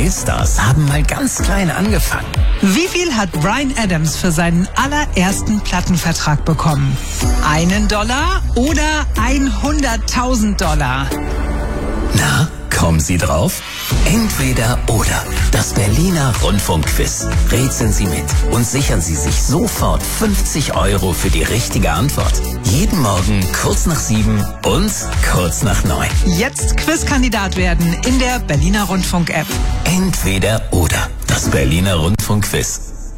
Stars haben mal ganz klein angefangen. Wie viel hat Bryan Adams für seinen allerersten Plattenvertrag bekommen? $1 oder $100.000? Na, kommen Sie drauf? Entweder oder. Das Berliner Rundfunkquiz. Rätseln Sie mit und sichern Sie sich sofort 50 € für die richtige Antwort. Jeden Morgen kurz nach 7 und kurz nach 9. Jetzt Quizkandidat werden in der Berliner Rundfunk-App. Entweder oder. Das Berliner Rundfunkquiz.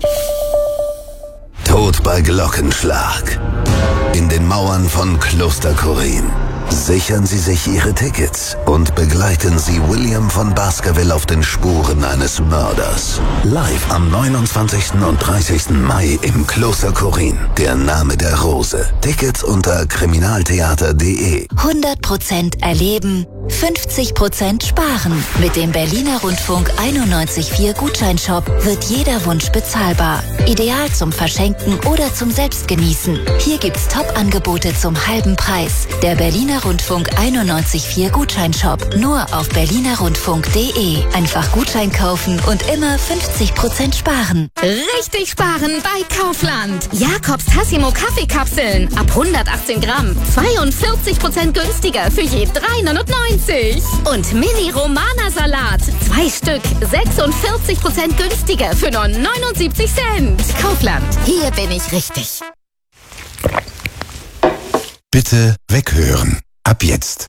Tod bei Glockenschlag. In den Mauern von Kloster Korin. Sichern Sie sich Ihre Tickets und begleiten Sie William von Baskerville auf den Spuren eines Mörders. Live am 29. und 30. Mai im Kloster Korin. Der Name der Rose. Tickets unter kriminaltheater.de. 100% erleben, 50% sparen. Mit dem Berliner Rundfunk 91.4 Gutscheinshop wird jeder Wunsch bezahlbar. Ideal zum Verschenken oder zum Selbstgenießen. Hier gibt's Top-Angebote zum halben Preis. Der Berliner Rundfunk 91.4 Gutscheinshop. Nur auf berlinerrundfunk.de. Einfach Gutschein kaufen und immer 50% sparen. Richtig sparen bei Kaufland. Jakobs Tassimo Kaffeekapseln. Ab 118 Gramm. 42% günstiger für je 3,99. Und Mini Romana Salat. 2 Stück. 46% günstiger für nur 79 Cent. Kaufland. Hier bin ich richtig. Bitte weghören. Ab jetzt.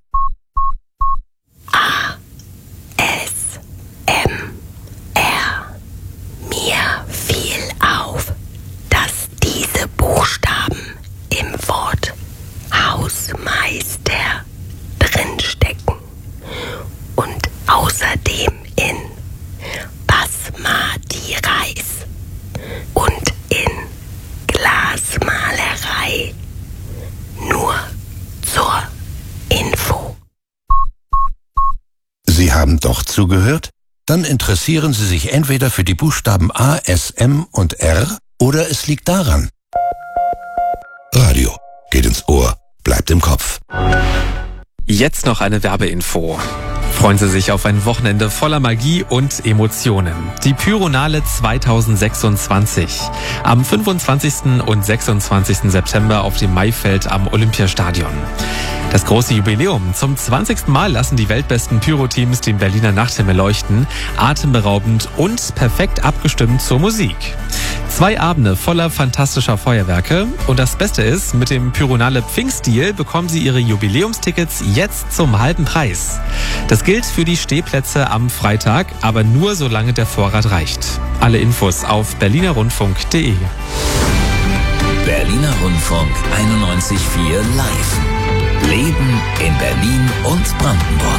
ASMR. Mir fiel auf, dass diese Buchstaben im Wort Hausmeister drinstecken und außerdem in Basmati Reis und in Glasmalerei. Nur zur Info. Sie haben doch zugehört? Dann interessieren Sie sich entweder für die Buchstaben A, S, M und R oder es liegt daran. Radio. Geht ins Ohr, bleibt im Kopf. Jetzt noch eine Werbeinfo. Freuen Sie sich auf ein Wochenende voller Magie und Emotionen. Die Pyronale 2026. Am 25. und 26. September auf dem Maifeld am Olympiastadion. Das große Jubiläum. Zum 20. Mal lassen die weltbesten Pyro-Teams den Berliner Nachthimmel leuchten. Atemberaubend und perfekt abgestimmt zur Musik. 2 Abende voller fantastischer Feuerwerke. Und das Beste ist, mit dem Pyronale Pfingstdeal bekommen Sie Ihre Jubiläumstickets jetzt zum halben Preis. Das gilt für die Stehplätze am Freitag, aber nur solange der Vorrat reicht. Alle Infos auf berlinerrundfunk.de. Berliner Rundfunk 91.4 Live. Leben in Berlin und Brandenburg.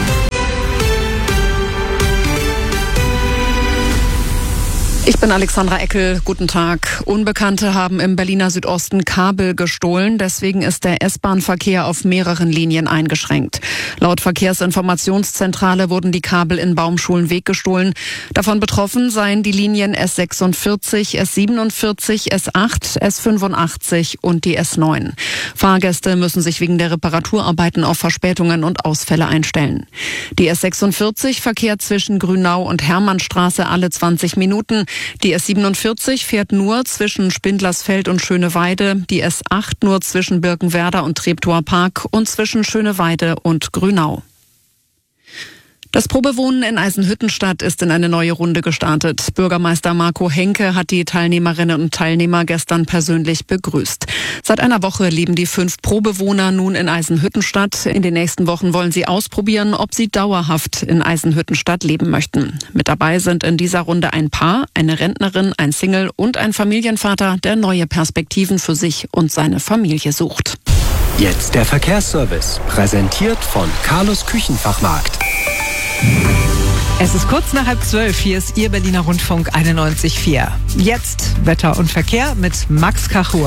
Ich bin Alexandra Eckel. Guten Tag. Unbekannte haben im Berliner Südosten Kabel gestohlen. Deswegen ist der S-Bahn-Verkehr auf mehreren Linien eingeschränkt. Laut Verkehrsinformationszentrale wurden die Kabel in Baumschulenweg gestohlen. Davon betroffen seien die Linien S46, S47, S8, S85 und die S9. Fahrgäste müssen sich wegen der Reparaturarbeiten auf Verspätungen und Ausfälle einstellen. Die S46 verkehrt zwischen Grünau und Hermannstraße alle 20 Minuten. Die S47 fährt nur zwischen Spindlersfeld und Schöneweide, die S8 nur zwischen Birkenwerder und Treptower Park und zwischen Schöneweide und Grünau. Das Probewohnen in Eisenhüttenstadt ist in eine neue Runde gestartet. Bürgermeister Marco Henke hat die Teilnehmerinnen und Teilnehmer gestern persönlich begrüßt. Seit einer Woche leben die 5 Probewohner nun in Eisenhüttenstadt. In den nächsten Wochen wollen sie ausprobieren, ob sie dauerhaft in Eisenhüttenstadt leben möchten. Mit dabei sind in dieser Runde ein Paar, eine Rentnerin, ein Single und ein Familienvater, der neue Perspektiven für sich und seine Familie sucht. Jetzt der Verkehrsservice, präsentiert von Carlos Küchenfachmarkt. Es ist kurz nach 11:30. Hier ist Ihr Berliner Rundfunk 91.4. Jetzt Wetter und Verkehr mit Max Kachur.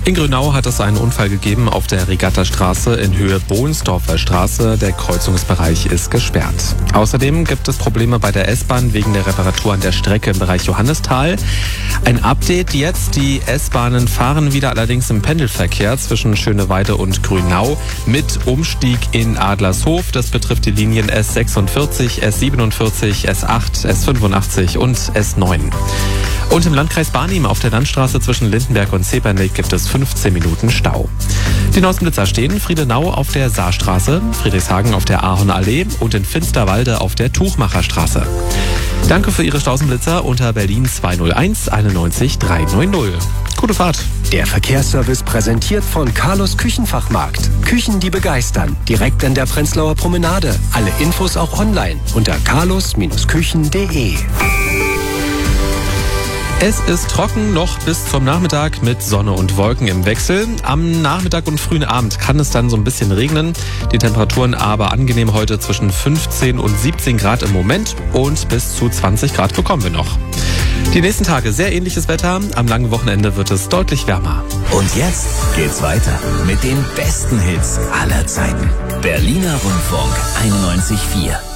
In Grünau hat es einen Unfall gegeben auf der Regattastraße in Höhe Bohlensdorfer Straße. Der Kreuzungsbereich ist gesperrt. Außerdem gibt es Probleme bei der S-Bahn wegen der Reparatur an der Strecke im Bereich Johannisthal. Ein Update jetzt. Die S-Bahnen fahren wieder, allerdings im Pendelverkehr zwischen Schöneweide und Grünau mit Umstieg in Adlershof. Das betrifft die Linien S46, S47, S8, S85 und S9. Und im Landkreis Barnim auf der Landstraße zwischen Lindenberg und Zepernick gibt es 15 Minuten Stau. Die neuesten Blitzer stehen: Friedenau auf der Saarstraße, Friedrichshagen auf der Ahornallee und in Finsterwalde auf der Tuchmacherstraße. Danke für Ihre Stausenblitzer unter Berlin 201 91 390. Gute Fahrt. Der Verkehrsservice präsentiert von Carlos Küchenfachmarkt. Küchen, die begeistern. Direkt an der Prenzlauer Promenade. Alle Infos auch online unter carlos-küchen.de. Es ist trocken noch bis zum Nachmittag mit Sonne und Wolken im Wechsel. Am Nachmittag und frühen Abend kann es dann so ein bisschen regnen. Die Temperaturen aber angenehm heute zwischen 15 und 17 Grad im Moment und bis zu 20 Grad bekommen wir noch. Die nächsten Tage sehr ähnliches Wetter. Am langen Wochenende wird es deutlich wärmer. Und jetzt geht's weiter mit den besten Hits aller Zeiten. Berliner Rundfunk 91.4.